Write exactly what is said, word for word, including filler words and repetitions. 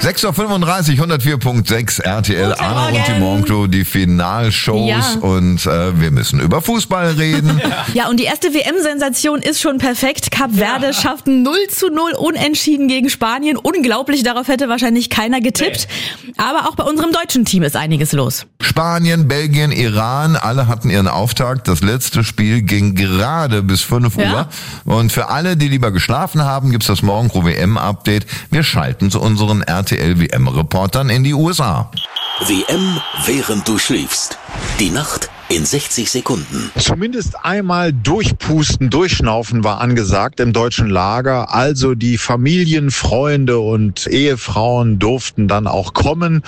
sechs Uhr fünfunddreißig, hundertvier Komma sechs R T L, Guten Anna Morgen. und die Morgenshow, die Finalshows Ja. und äh, wir müssen über Fußball reden. Ja, und die erste W M-Sensation ist schon perfekt. Kap Verde schafft null zu null unentschieden gegen Spanien. Unglaublich, darauf hätte wahrscheinlich keiner getippt. Aber auch bei unserem deutschen Team ist einiges los. Spanien, Belgien, Iran, alle hatten ihren Auftakt. Das letzte Spiel ging gerade bis fünf Uhr. Ja. Und für alle, die lieber geschlafen haben, gibt's das Morgenpro W M-Update. Wir schalten zu unseren R T L W M-Reportern in die U S A. W M, während du schläfst. Die Nacht in sechzig Sekunden. Zumindest einmal durchpusten, durchschnaufen war angesagt im deutschen Lager. Also die Familien, Freunde und Ehefrauen durften dann auch kommen.